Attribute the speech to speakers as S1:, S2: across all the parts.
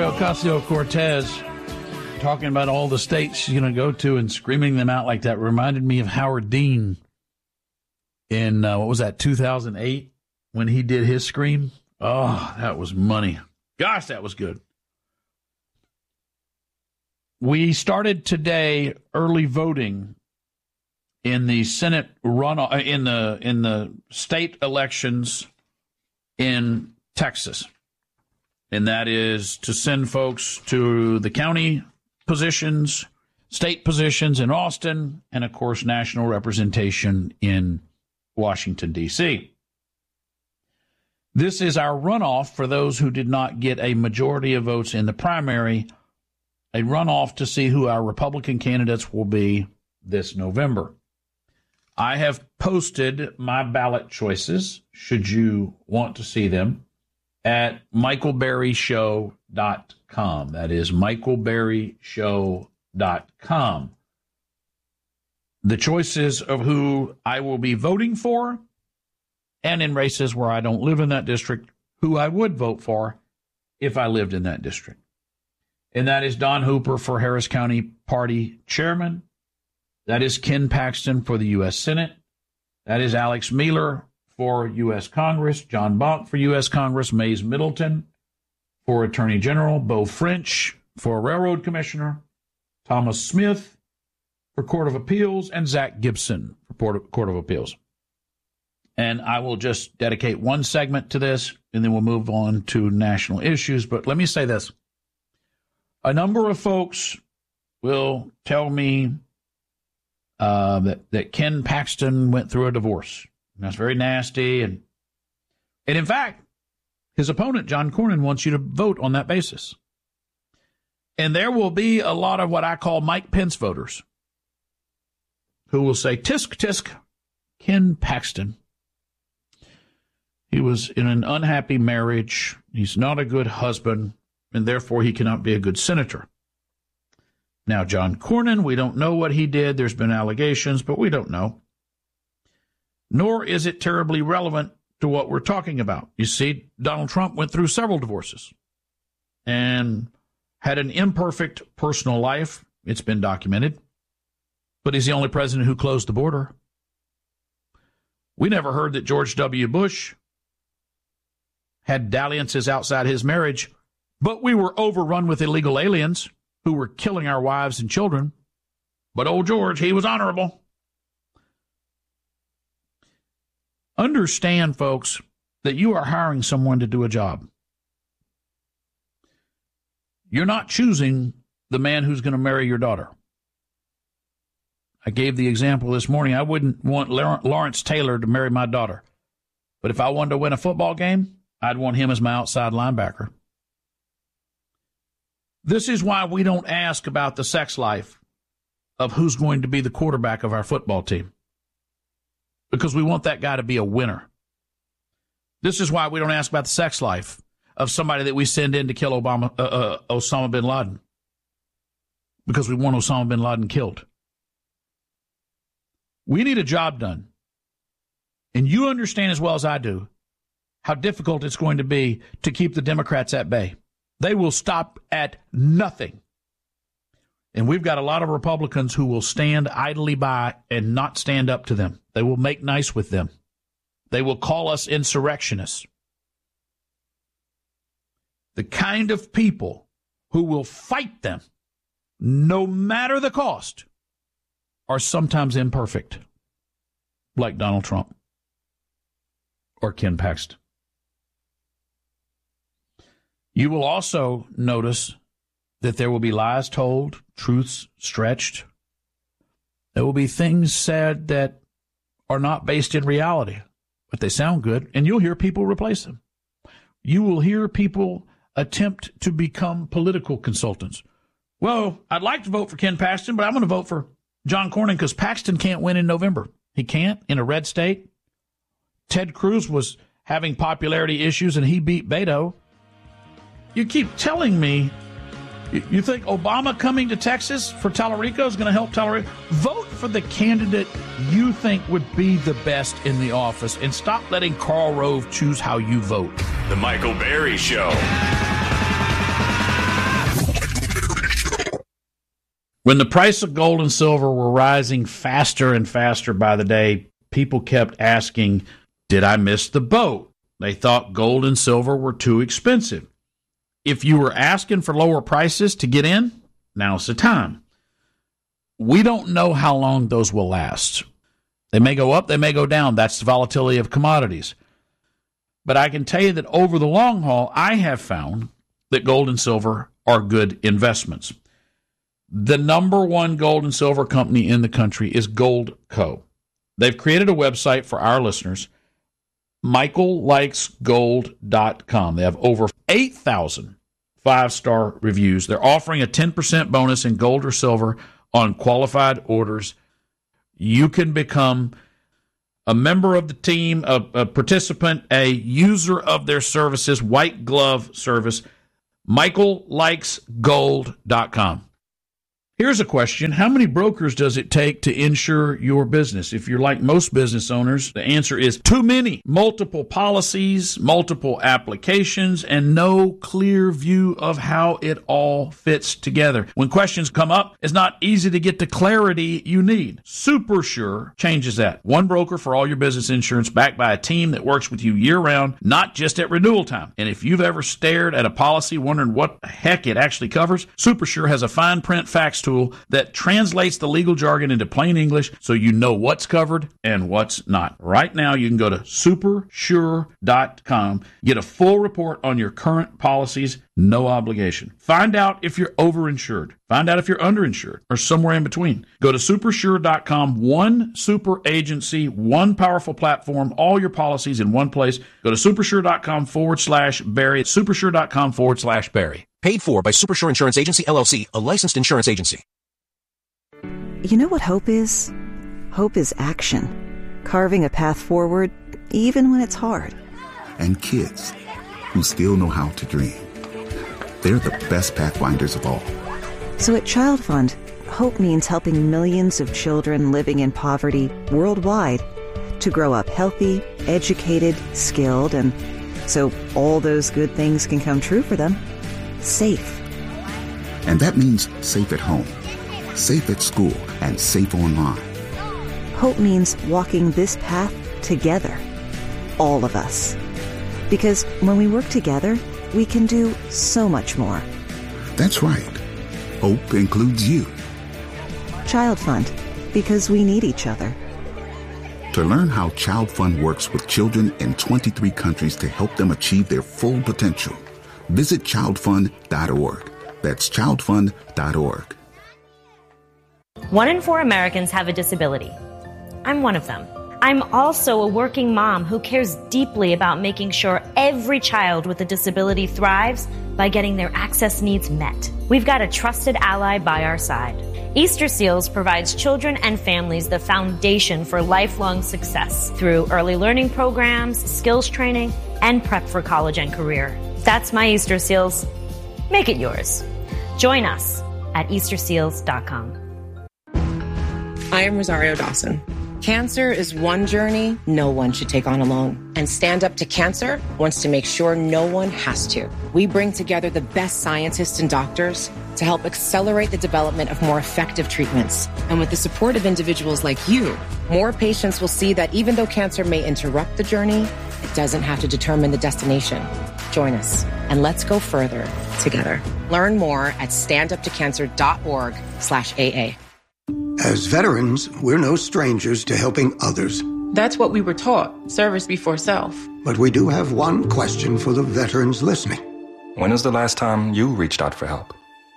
S1: Ocasio-Cortez talking about all the states she's going to go to and screaming them out like that reminded me of Howard Dean in, 2008 when he did his scream. Oh, that was money. Gosh, that was good. We started today early voting in the Senate runoff, in the state elections in Texas. And that is to send folks to the county positions, state positions in Austin, and, of course, national representation in Washington, D.C. This is our runoff for those who did not get a majority of votes in the primary, a runoff to see who our Republican candidates will be this November. I have posted my ballot choices, should you want to see them, at michaelberryshow.com. That is michaelberryshow.com. The choices of who I will be voting for, and in races where I don't live in that district, who I would vote for if I lived in that district. And that is Don Hooper for Harris County Party Chairman. That is Ken Paxton for the U.S. Senate. That is Alex Miller for U.S. Congress, John Bonk for U.S. Congress, Mays Middleton for Attorney General, Beau French for Railroad Commissioner, Thomas Smith for Court of Appeals, and Zach Gibson for Court of Appeals. And I will just dedicate one segment to this, and then we'll move on to national issues. But let me say this. A number of folks will tell me that Ken Paxton went through a divorce. That's very nasty. And in fact, his opponent, John Cornyn, wants you to vote on that basis. And there will be a lot of what I call Mike Pence voters who will say, tisk, tisk, Ken Paxton. He was in an unhappy marriage. He's not a good husband, and therefore he cannot be a good senator. Now, John Cornyn, we don't know what he did. There's been allegations, but we don't know. Nor is it terribly relevant to what we're talking about. You see, Donald Trump went through several divorces and had an imperfect personal life. It's been documented. But he's the only president who closed the border. We never heard that George W. Bush had dalliances outside his marriage, but we were overrun with illegal aliens who were killing our wives and children. But old George, he was honorable. Understand, folks, that you are hiring someone to do a job. You're not choosing the man who's going to marry your daughter. I gave the example this morning. I wouldn't want Lawrence Taylor to marry my daughter. But if I wanted to win a football game, I'd want him as my outside linebacker. This is why we don't ask about the sex life of who's going to be the quarterback of our football team. Because we want that guy to be a winner. This is why we don't ask about the sex life of somebody that we send in to kill Osama bin Laden. Because we want Osama bin Laden killed. We need a job done. And you understand as well as I do how difficult it's going to be to keep the Democrats at bay. They will stop at nothing. And we've got a lot of Republicans who will stand idly by and not stand up to them. They will make nice with them. They will call us insurrectionists. The kind of people who will fight them, no matter the cost, are sometimes imperfect, like Donald Trump or Ken Paxton. You will also notice that there will be lies told, truths stretched. There will be things said that are not based in reality, but they sound good, and you'll hear people replace them. You will hear people attempt to become political consultants. Well, I'd like to vote for Ken Paxton, but I'm going to vote for John Cornyn because Paxton can't win in November. He can't in a red state. Ted Cruz was having popularity issues, and he beat Beto. You keep telling me you think Obama coming to Texas for Tallarico is going to help Tallarico? Vote for the candidate you think would be the best in the office and stop letting Karl Rove choose how you vote.
S2: The Michael Berry Show.
S1: When the price of gold and silver were rising faster and faster by the day, people kept asking, did I miss the boat? They thought gold and silver were too expensive. If you were asking for lower prices to get in, now's the time. We don't know how long those will last. They may go up, they may go down. That's the volatility of commodities. But I can tell you that over the long haul, I have found that gold and silver are good investments. The number one gold and silver company in the country is Goldco. They've created a website for our listeners, michaellikesgold.com. They have over 8,000 five-star reviews. They're offering a 10% bonus in gold or silver on qualified orders. You can become a member of the team, a participant, a user of their services, white glove service, michaellikesgold.com. Here's a question. How many brokers does it take to insure your business? If you're like most business owners, the answer is too many. Multiple policies, multiple applications, and no clear view of how it all fits together. When questions come up, it's not easy to get the clarity you need. SuperSure changes that. One broker for all your business insurance, backed by a team that works with you year-round, not just at renewal time. And if you've ever stared at a policy wondering what the heck it actually covers, SuperSure has a fine print facts tool that translates the legal jargon into plain English so you know what's covered and what's not. Right now, you can go to supersure.com, get a full report on your current policies, no obligation. Find out if you're overinsured. Find out if you're underinsured or somewhere in between. Go to supersure.com, one super agency, one powerful platform, all your policies in one place. Go to supersure.com/Barry. Supersure.com/Barry.
S2: Paid for by Supersure Insurance Agency, LLC, a licensed insurance agency.
S3: You know what hope is? Hope is action. Carving a path forward, even when it's hard.
S4: And kids who still know how to dream. They're the best pathfinders of all.
S3: So at Child Fund, hope means helping millions of children living in poverty worldwide to grow up healthy, educated, skilled, and so all those good things can come true for them. Safe.
S4: And that means safe at home, safe at school, and safe online.
S3: Hope means walking this path together. All of us. Because when we work together, we can do so much more.
S4: That's right. Hope includes you.
S3: Child Fund. Because we need each other.
S4: To learn how Child Fund works with children in 23 countries to help them achieve their full potential, visit childfund.org. That's childfund.org.
S5: 1 in 4 Americans have a disability. I'm one of them. I'm also a working mom who cares deeply about making sure every child with a disability thrives by getting their access needs met. We've got a trusted ally by our side. Easter Seals provides children and families the foundation for lifelong success through early learning programs, skills training, and prep for college and career. That's my Easter Seals. Make it yours. Join us at easterseals.com.
S6: I am Rosario Dawson. Cancer is one journey no one should take on alone. And Stand Up to Cancer wants to make sure no one has to. We bring together the best scientists and doctors to help accelerate the development of more effective treatments. And with the support of individuals like you, more patients will see that even though cancer may interrupt the journey, it doesn't have to determine the destination. Join us and let's go further together. Learn more at standuptocancer.org/AA.
S7: As veterans, we're no strangers to helping others.
S8: That's what we were taught, service before self.
S7: But we do have one question for the veterans listening.
S9: When was the last time you reached out for help?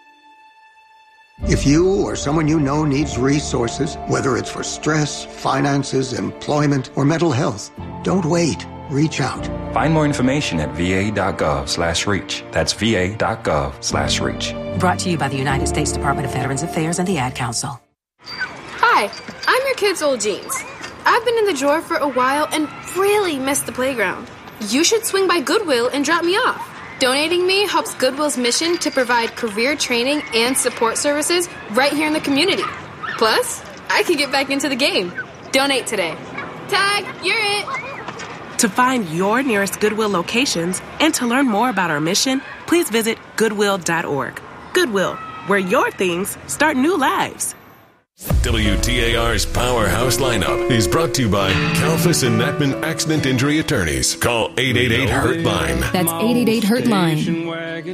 S7: If you or someone you know needs resources, whether it's for stress, finances, employment, or mental health, don't wait. Reach out.
S9: Find more information at va.gov/reach. That's va.gov/reach.
S10: Brought to you by the United States Department of Veterans Affairs and the Ad Council.
S11: Hi, I'm your kid's old jeans. I've been in the drawer for a while and really missed the playground. You should swing by Goodwill and drop me off. Donating me helps Goodwill's mission to provide career training and support services right here in the community. Plus, I can get back into the game. Donate today. Tag, you're it.
S12: To find your nearest Goodwill locations and to learn more about our mission, please visit goodwill.org. Goodwill, where your things start new lives.
S13: WTAR's Powerhouse Lineup is brought to you by Kalfas and Natman Accident Injury Attorneys. Call 888-HURT-LINE.
S14: That's 888-HURT-LINE.